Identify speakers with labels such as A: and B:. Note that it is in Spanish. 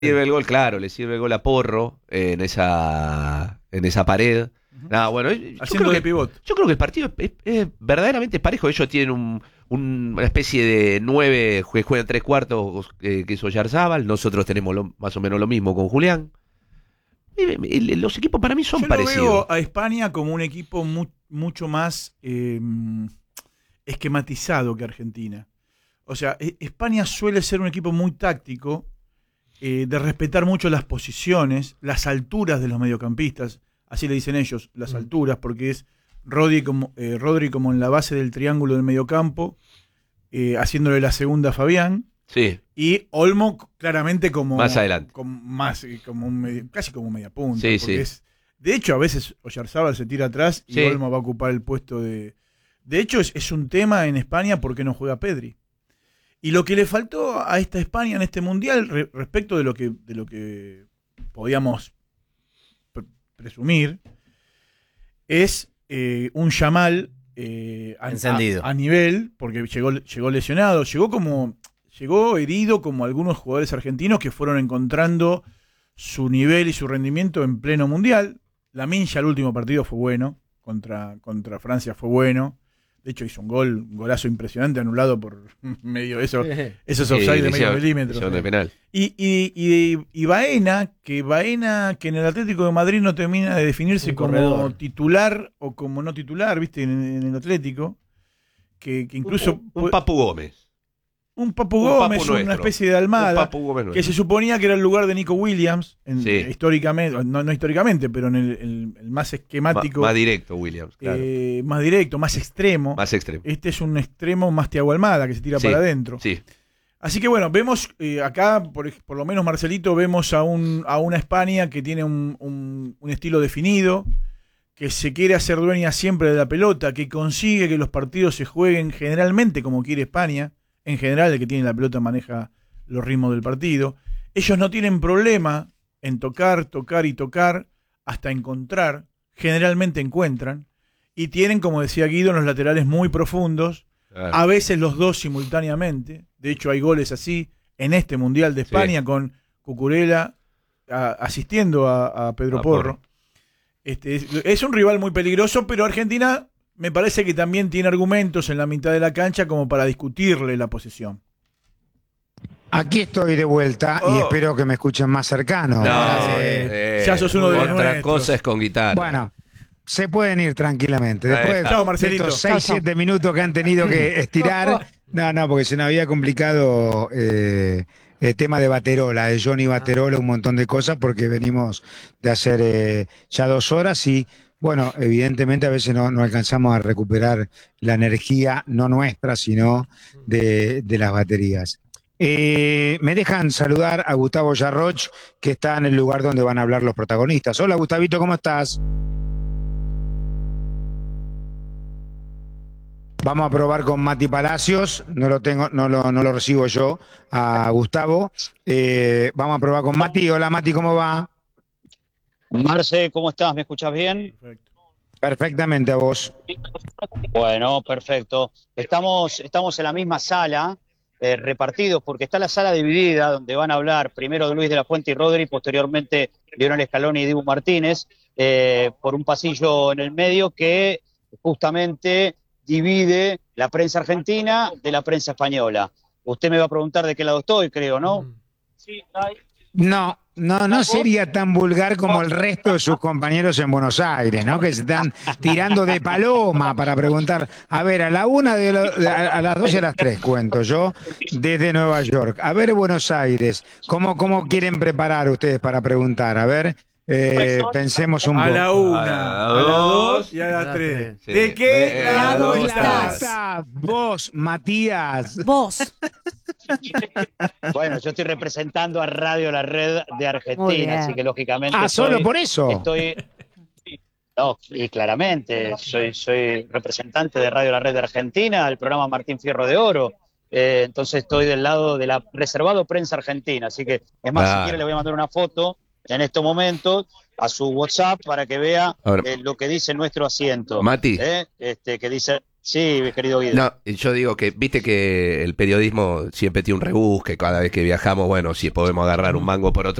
A: sirve el gol, claro, le sirve el gol a Porro en esa pared. Nada, bueno,
B: Haciendo de pivot.
A: Yo creo que el partido es verdaderamente parejo. Ellos tienen una especie de 9 que juegan 3 cuartos que hizo Yarzábal. Nosotros tenemos más o menos lo mismo con Julián. Los equipos para mí son parecidos.
B: Yo veo a España como un equipo mucho más esquematizado que Argentina. O sea, España suele ser un equipo muy táctico, de respetar mucho las posiciones, las alturas de los mediocampistas. Así le dicen ellos, las alturas, porque es Rodri como en la base del triángulo del mediocampo, haciéndole la segunda a Fabián.
A: Sí.
B: Y Olmo claramente como
A: más adelante,
B: casi como media punta.
A: Sí, sí.
B: De hecho, a veces Oyarzábal se tira atrás y Olmo va a ocupar el puesto de... De hecho, es un tema en España porque no juega Pedri. Y lo que le faltó a esta España en este Mundial, respecto de lo que podíamos presumir, es un Yamal
C: encendido
B: a nivel, porque llegó lesionado, llegó herido como algunos jugadores argentinos que fueron encontrando su nivel y su rendimiento en pleno Mundial. Lamine ya el último partido fue bueno, contra Francia fue bueno. De hecho hizo un golazo impresionante, anulado por medio esos offside de medio milímetro.
A: De penal.
B: Y Baena, que en el Atlético de Madrid no termina de definirse como titular o como no titular, ¿viste? En el Atlético, que incluso...
A: Un Papu Gómez.
B: Un Papu Gómez, una especie de Almada, que se suponía que era el lugar de Nico Williams, históricamente, no históricamente, pero en el más esquemático.
A: Más directo, Williams, claro.
B: Más directo, más extremo.
A: Este
B: es un extremo más Thiago Almada, que se tira para adentro.
A: Sí.
B: Así que bueno, vemos acá, por lo menos Marcelito, vemos a una España que tiene un estilo definido, que se quiere hacer dueña siempre de la pelota, que consigue que los partidos se jueguen generalmente como quiere España. En general, el que tiene la pelota maneja los ritmos del partido. Ellos no tienen problema en tocar hasta encontrar. Generalmente encuentran. Y tienen, como decía Guido, en los laterales muy profundos. Claro. A veces los dos simultáneamente. De hecho, hay goles así en este Mundial de España con Cucurella asistiendo a Pedro Porro. Es un rival muy peligroso, pero Argentina... me parece que también tiene argumentos en la mitad de la cancha como para discutirle la posesión.
D: Aquí estoy de vuelta y espero que me escuchen más cercano.
B: Ya sos uno de los nuestros.
A: Otra cosa es con guitarra.
D: Bueno, se pueden ir tranquilamente. Después
B: chao, Marcelito.
D: De estos 6-7 minutos que han tenido que estirar. No, porque se nos había complicado el tema de Baterola, de Johnny Baterola, un montón de cosas, porque venimos de hacer ya 2 horas y... bueno, evidentemente a veces no alcanzamos a recuperar la energía, no nuestra, sino de las baterías. Me dejan saludar a Gustavo Yarroch, que está en el lugar donde van a hablar los protagonistas. Hola, Gustavito, ¿cómo estás? Vamos a probar con Mati Palacios, no lo recibo yo a Gustavo. Vamos a probar con Mati. Hola, Mati, ¿cómo va?
E: Marce, ¿cómo estás? ¿Me escuchás bien?
D: Perfectamente, a vos.
E: Bueno, perfecto. Estamos en la misma sala, repartidos, porque está la sala dividida, donde van a hablar primero Luis de la Fuente y Rodri, posteriormente Lionel Scaloni y Dibu Martínez, por un pasillo en el medio que justamente divide la prensa argentina de la prensa española. Usted me va a preguntar de qué lado estoy, creo, ¿no?
D: Sí, No sería tan vulgar como el resto de sus compañeros en Buenos Aires, ¿no? Que se están tirando de paloma para preguntar. A ver, a las 2 y a las 3 cuento yo, desde Nueva York. A ver, Buenos Aires, ¿cómo quieren preparar ustedes para preguntar? A ver, pensemos un poco.
B: A la 1, a la 2 y a la 3.
A: Sí.
B: ¿De qué lado estás?
D: Vos, Matías.
F: Vos.
E: Bueno, yo estoy representando a Radio La Red de Argentina, así que lógicamente...
D: ¿Solo por eso?
E: No, y claramente, soy representante de Radio La Red de Argentina, el programa Martín Fierro de Oro. Entonces estoy del lado de la reservado prensa argentina, así que es más, si quiere le voy a mandar una foto en estos momentos a su WhatsApp para que vea lo que dice nuestro asiento.
A: Mati.
E: Que dice Sí, querido Guido.
A: No, yo digo que, viste que el periodismo siempre tiene un rebusque, cada vez que viajamos, bueno, si podemos agarrar un mango por otro